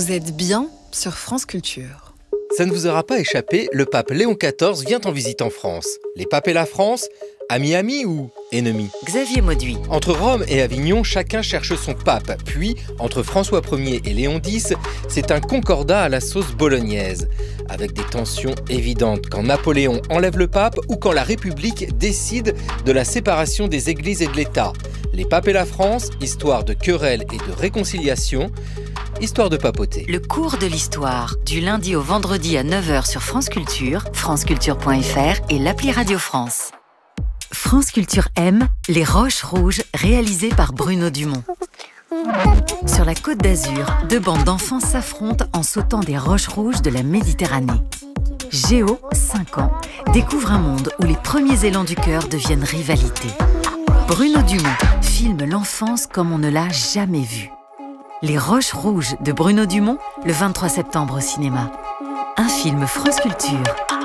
Vous êtes bien sur France Culture. Ça ne vous aura pas échappé, le pape Léon XIV vient en visite en France. Les papes et la France, amis ou ennemis? Xavier Mauduit. Entre Rome et Avignon, chacun cherche son pape. Puis, entre François Ier et Léon X, c'est un concordat à la sauce bolognaise. Avec des tensions évidentes quand Napoléon enlève le pape ou quand la République décide de la séparation des églises et de l'État. Les papes et la France, histoire de querelles et de réconciliation, histoire de papoter. Le cours de l'histoire, du lundi au vendredi à 9h sur France Culture, franceculture.fr et l'appli Radio France. France Culture aime Les Roches Rouges, réalisées par Bruno Dumont. Sur la Côte d'Azur, deux bandes d'enfants s'affrontent en sautant des roches rouges de la Méditerranée. Géo, 5 ans, découvre un monde où les premiers élans du cœur deviennent rivalité. Bruno Dumont filme l'enfance comme on ne l'a jamais vue. Les Roches Rouges de Bruno Dumont, le 23 septembre au cinéma. Un film France Culture.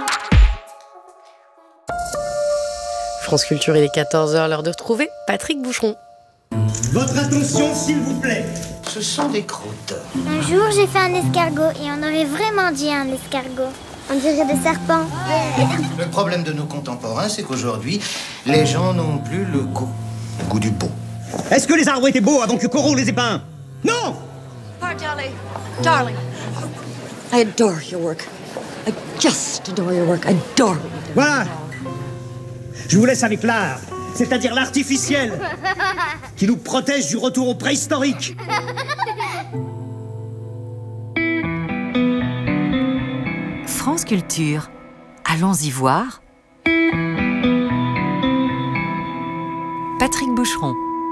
France Culture, il est 14h, l'heure de retrouver Patrick Boucheron. Votre attention, s'il vous plaît. Ce sont des croûtes. Un jour, j'ai fait un escargot et on aurait vraiment dit un escargot. On dirait des serpents. Le problème de nos contemporains, c'est qu'aujourd'hui, les gens n'ont plus le goût du beau. Est-ce que les arbres étaient beaux avant que Corot les ait peints? Non! Darling, I adore your work. I just adore your work. Adore. Voilà. Je vous laisse avec l'art, c'est-à-dire l'artificiel, qui nous protège du retour au préhistorique. France Culture. Allons-y voir. Patrick Boucheron.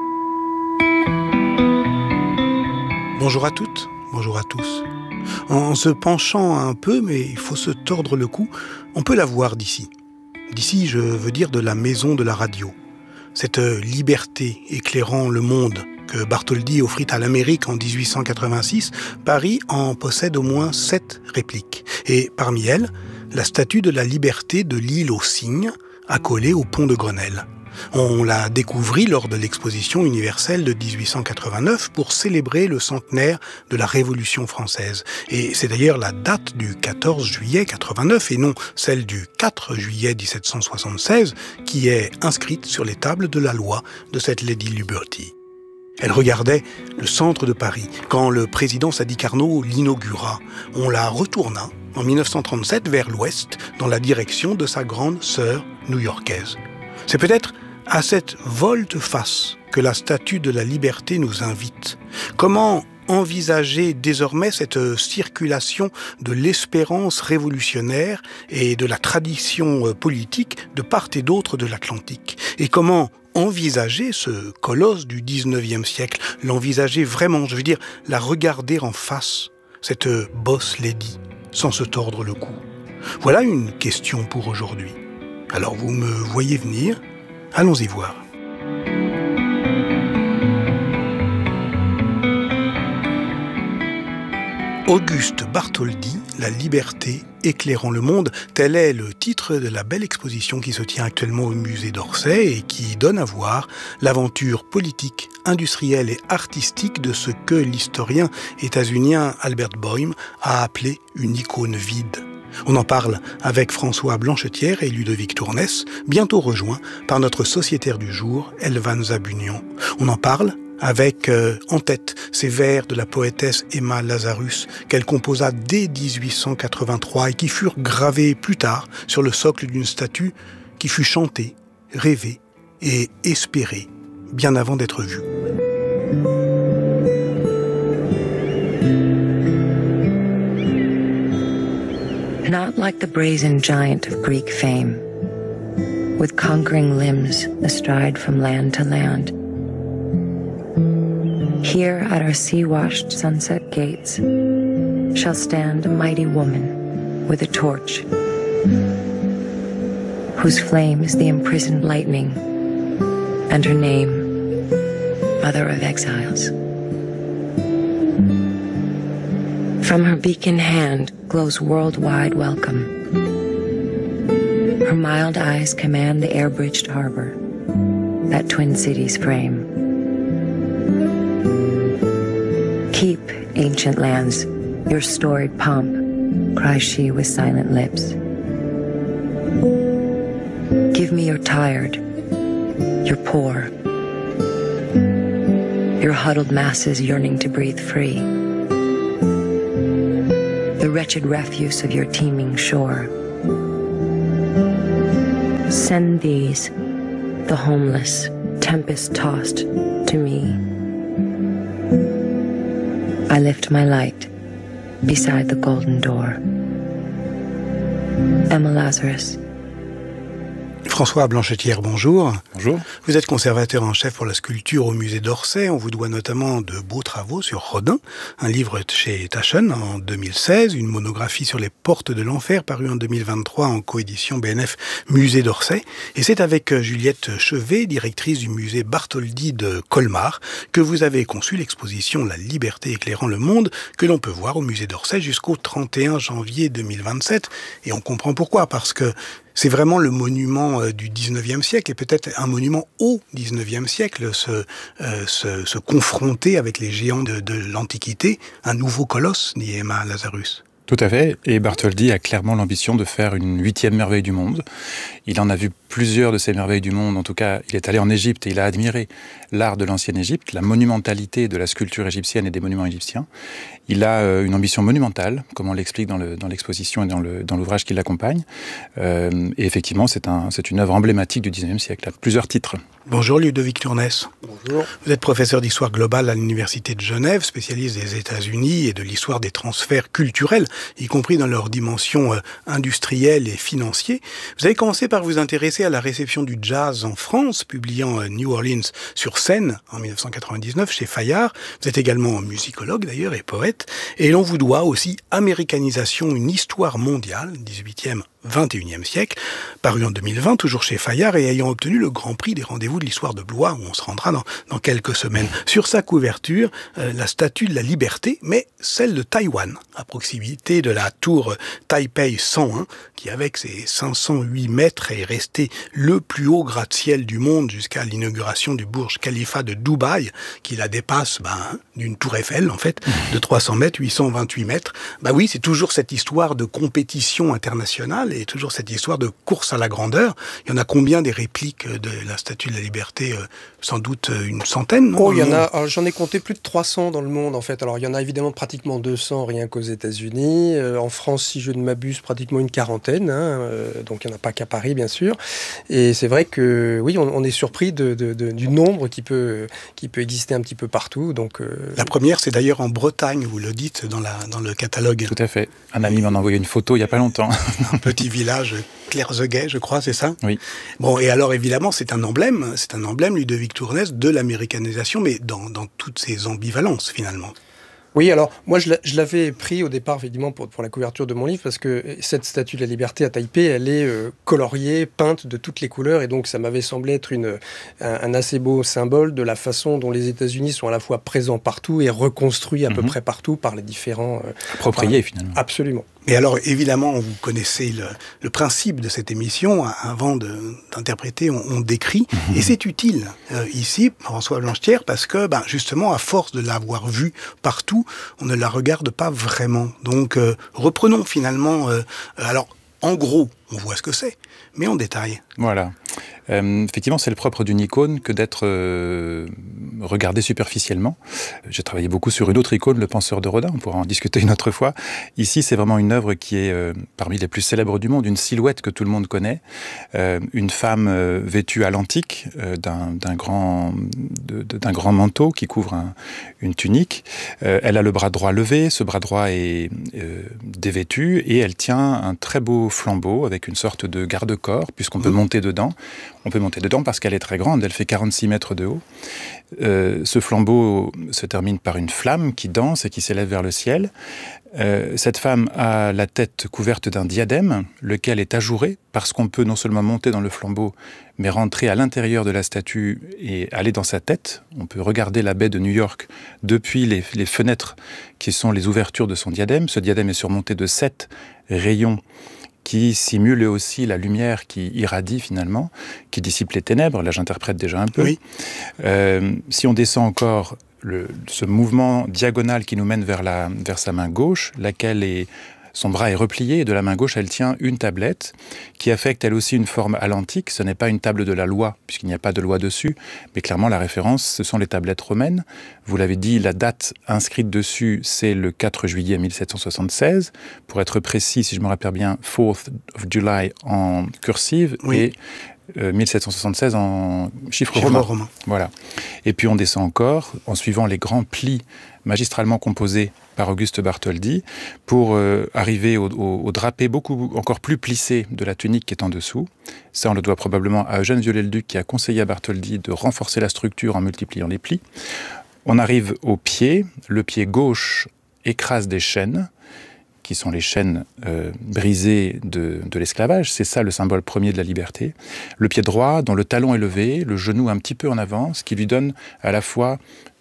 Bonjour à toutes, bonjour à tous. En se penchant un peu, mais il faut se tordre le cou, on peut la voir d'ici. D'ici, je veux dire de la maison de la radio. Cette liberté éclairant le monde que Bartholdi offrit à l'Amérique en 1886, Paris en possède au moins 7 répliques. Et parmi elles, la statue de la liberté de l'île aux Cygnes, accolée au pont de Grenelle. On l'a découvrit lors de l'exposition universelle de 1889 pour célébrer le centenaire de la Révolution française. Et c'est d'ailleurs la date du 14 juillet 89 et non celle du 4 juillet 1776 qui est inscrite sur les tables de la loi de cette Lady Liberty. Elle regardait le centre de Paris. Quand le président Sadi Carnot l'inaugura, on la retourna en 1937 vers l'ouest dans la direction de sa grande sœur new-yorkaise. C'est peut-être à cette volte-face que la statue de la liberté nous invite. Comment envisager désormais cette circulation de l'espérance révolutionnaire et de la tradition politique de part et d'autre de l'Atlantique? Et comment envisager ce colosse du 19e siècle, l'envisager vraiment, je veux dire, la regarder en face, cette boss lady, sans se tordre le cou? Voilà une question pour aujourd'hui. Alors vous me voyez venir, allons-y voir. Auguste Bartholdi, La liberté éclairant le monde, tel est le titre de la belle exposition qui se tient actuellement au musée d'Orsay et qui donne à voir l'aventure politique, industrielle et artistique de ce que l'historien états-unien Albert Boehm a appelé une icône vide. On en parle avec François Blanchetière et Ludovic Tournès, bientôt rejoints par notre sociétaire du jour, Elvan Zabunian. On en parle avec en tête ces vers de la poétesse Emma Lazarus qu'elle composa dès 1883 et qui furent gravés plus tard sur le socle d'une statue qui fut chantée, rêvée et espérée bien avant d'être vue. Not like the brazen giant of Greek fame, with conquering limbs astride from land to land. Here at our sea-washed sunset gates shall stand a mighty woman with a torch, whose flame is the imprisoned lightning, and her name, Mother of Exiles. From her beacon hand glows worldwide welcome. Her mild eyes command the air-bridged harbor that Twin Cities frame. Keep, ancient lands, Your storied pomp, cries she with silent lips. Give me your tired, your poor, your huddled masses yearning to breathe free, the wretched refuse of your teeming shore. Send these, the homeless, tempest-tossed, to me. I lift my light beside the golden door. Emma Lazarus. François Blanchetière, bonjour. Bonjour. Vous êtes conservateur en chef pour la sculpture au musée d'Orsay. On vous doit notamment de beaux travaux sur Rodin, un livre chez Taschen en 2016, une monographie sur les portes de l'enfer parue en 2023 en coédition BNF Musée d'Orsay. Et c'est avec Juliette Chevet, directrice du musée Bartholdi de Colmar, que vous avez conçu l'exposition La liberté éclairant le monde, que l'on peut voir au musée d'Orsay jusqu'au 31 janvier 2027. Et on comprend pourquoi, parce que c'est vraiment le monument du 19e siècle et peut-être un monument au 19e siècle, se confronter avec les géants de l'Antiquité, un nouveau colosse, dit Emma Lazarus. Tout à fait, et Bartholdi a clairement l'ambition de faire une 8e merveille du monde. Il en a vu plusieurs de ces merveilles du monde, en tout cas, il est allé en Égypte et il a admiré l'art de l'ancienne Égypte, la monumentalité de la sculpture égyptienne et des monuments égyptiens. Il a une ambition monumentale, comme on l'explique dans l'exposition et dans l'ouvrage qui l'accompagne. Et effectivement, c'est une œuvre emblématique du 19e siècle, à plusieurs titres. Bonjour Ludovic Tournès. Bonjour. Vous êtes professeur d'histoire globale à l'Université de Genève, spécialiste des États-Unis et de l'histoire des transferts culturels, y compris dans leur dimension industrielle et financière. Vous avez commencé par vous intéresser à la réception du jazz en France, publiant New Orleans sur scène en 1999 chez Fayard. Vous êtes également musicologue d'ailleurs et poète. Et l'on vous doit aussi Américanisation, une histoire mondiale, 18e 21e siècle, paru en 2020, toujours chez Fayard, et ayant obtenu le Grand Prix des rendez-vous de l'histoire de Blois, où on se rendra dans quelques semaines. Sur sa couverture, la statue de la liberté, mais celle de Taïwan, à proximité de la tour Taipei 101, qui avec ses 508 mètres est resté le plus haut gratte-ciel du monde jusqu'à l'inauguration du Burj Khalifa de Dubaï, qui la dépasse d'une tour Eiffel, en fait, de 300 mètres, 828 mètres. Oui, c'est toujours cette histoire de compétition internationale, et toujours cette histoire de course à la grandeur. Il y en a combien des répliques de la Statue de la Liberté? Sans doute une centaine, non? Il y en a, j'en ai compté plus de 300 dans le monde, en fait. Alors, il y en a évidemment pratiquement 200 rien qu'aux États-Unis. En France, si je ne m'abuse, pratiquement une quarantaine. Donc, il n'y en a pas qu'à Paris, bien sûr. Et c'est vrai que, oui, on est surpris du nombre qui peut exister un petit peu partout. Donc, La première, c'est d'ailleurs en Bretagne, vous le dites dans le catalogue. Tout à fait. Un ami m'en a envoyé une photo il n'y a pas longtemps. Un petit village, Clairzeguet, je crois, c'est ça? Oui. Bon, et alors évidemment, c'est un emblème, Ludovic Tournès, de l'américanisation, mais dans toutes ses ambivalences, finalement. Oui, alors moi je l'avais pris au départ effectivement pour la couverture de mon livre parce que cette statue de la liberté à Taipei, elle est coloriée, peinte de toutes les couleurs et donc ça m'avait semblé être un assez beau symbole de la façon dont les États-Unis sont à la fois présents partout et reconstruits à peu près partout par les différents... appropriés finalement. Absolument. Et alors, évidemment, vous connaissez le principe de cette émission. Avant d'interpréter, on décrit. Et c'est utile, ici, François Blanchetière, parce que, justement, à force de l'avoir vue partout, on ne la regarde pas vraiment. Donc, reprenons finalement... alors, en gros, on voit ce que c'est, mais en détail. Voilà. Effectivement, c'est le propre d'une icône que d'être regardée superficiellement. J'ai travaillé beaucoup sur une autre icône, Le Penseur de Rodin, on pourra en discuter une autre fois. Ici, c'est vraiment une œuvre qui est parmi les plus célèbres du monde, une silhouette que tout le monde connaît, une femme vêtue à l'antique d'un grand manteau qui couvre une tunique. Elle a le bras droit levé, ce bras droit est dévêtu et elle tient un très beau flambeau avec une sorte de garde-corps, puisqu'on peut monter dedans. On peut monter dedans parce qu'elle est très grande, elle fait 46 mètres de haut. Ce flambeau se termine par une flamme qui danse et qui s'élève vers le ciel. Cette femme a la tête couverte d'un diadème, lequel est ajouré parce qu'on peut non seulement monter dans le flambeau, mais rentrer à l'intérieur de la statue et aller dans sa tête. On peut regarder la baie de New York depuis les fenêtres qui sont les ouvertures de son diadème. Ce diadème est surmonté de 7 rayons qui simule aussi la lumière qui irradie finalement, qui dissipe les ténèbres. Là, j'interprète déjà un peu. Oui. Si on descend encore, ce mouvement diagonal qui nous mène vers sa main gauche, son bras est replié et de la main gauche, elle tient une tablette qui affecte elle aussi une forme alantique. Ce n'est pas une table de la loi, puisqu'il n'y a pas de loi dessus, mais clairement la référence, ce sont les tablettes romaines. Vous l'avez dit, la date inscrite dessus, c'est le 4 juillet 1776. Pour être précis, si je me rappelle bien, 4th of July en cursive et 1776 en chiffre romain. Voilà. Et puis on descend encore en suivant les grands plis magistralement composés par Auguste Bartholdi pour arriver au drapé encore plus plissé de la tunique qui est en dessous. Ça, on le doit probablement à Eugène Viollet-le-Duc qui a conseillé à Bartholdi de renforcer la structure en multipliant les plis. On arrive au pied. Le pied gauche écrase des chaînes qui sont les chaînes brisées de l'esclavage. C'est ça le symbole premier de la liberté. Le pied droit, dont le talon est levé, le genou un petit peu en avant, ce qui lui donne à la fois,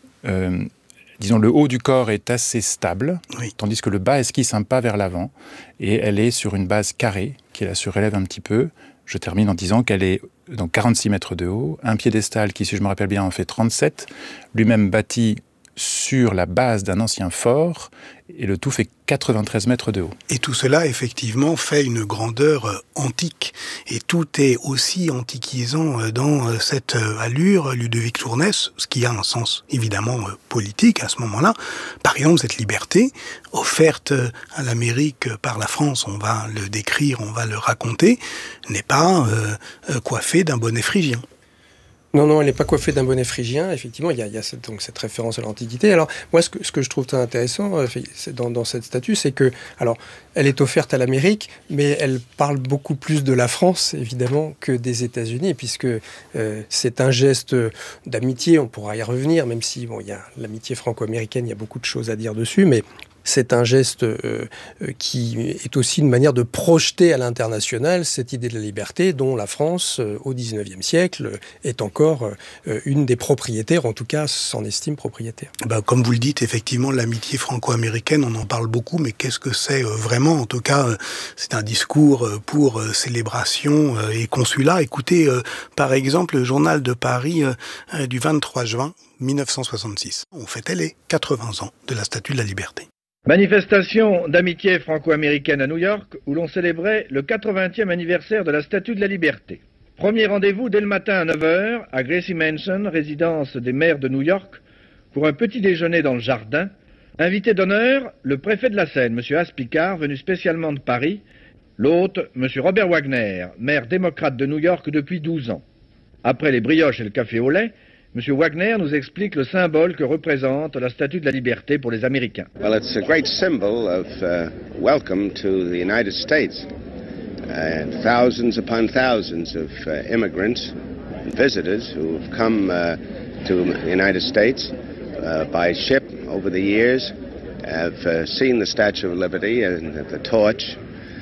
disons, le haut du corps est assez stable, tandis que le bas esquisse un pas vers l'avant, et elle est sur une base carrée, qui la surélève un petit peu. Je termine en disant qu'elle est donc 46 mètres de haut, un piédestal qui, si je me rappelle bien, en fait 37, lui-même bâti sur la base d'un ancien fort, et le tout fait 93 mètres de haut. Et tout cela, effectivement, fait une grandeur antique. Et tout est aussi antiquisant dans cette allure, Ludovic Tournès, ce qui a un sens, évidemment, politique à ce moment-là. Par exemple, cette liberté offerte à l'Amérique par la France, on va le décrire, on va le raconter, n'est pas coiffée d'un bonnet phrygien. Non, elle n'est pas coiffée d'un bonnet phrygien. Effectivement, il y a donc cette référence à l'Antiquité. Alors, moi, ce que je trouve très intéressant dans cette statue, c'est que, alors, elle est offerte à l'Amérique, mais elle parle beaucoup plus de la France, évidemment, que des États-Unis, puisque c'est un geste d'amitié. On pourra y revenir, même si, il y a l'amitié franco-américaine, il y a beaucoup de choses à dire dessus, mais c'est un geste qui est aussi une manière de projeter à l'international cette idée de la liberté dont la France, au XIXe siècle, est encore une des propriétaires, en tout cas s'en estime propriétaire. Comme vous le dites, effectivement, l'amitié franco-américaine, on en parle beaucoup, mais qu'est-ce que c'est vraiment ? En tout cas, c'est un discours pour célébration et consulat. Écoutez, par exemple, le journal de Paris du 23 juin 1966. On fêtait les 80 ans de la Statue de la Liberté. Manifestation d'amitié franco-américaine à New York, où l'on célébrait le 80e anniversaire de la Statue de la Liberté. Premier rendez-vous dès le matin à 9h, à Gracie Mansion, résidence des maires de New York, pour un petit déjeuner dans le jardin. Invité d'honneur, le préfet de la Seine, M. Aspicard, venu spécialement de Paris. L'hôte, M. Robert Wagner, maire démocrate de New York depuis 12 ans. Après les brioches et le café au lait, M. Wagner nous explique le symbole que représente la Statue de la Liberté pour les Américains. Well, it's a great symbol of welcome to the United States. Thousands upon thousands of immigrants and visitors who have come to the United States by ship over the years have seen the Statue of Liberty and the torch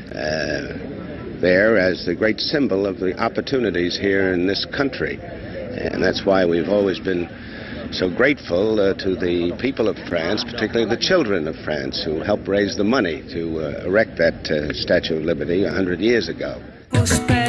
there as the great symbol of the opportunities here in this country. And that's why we've always been so grateful to the people of France, particularly the children of France, who helped raise the money to erect that Statue of Liberty 100 years ago.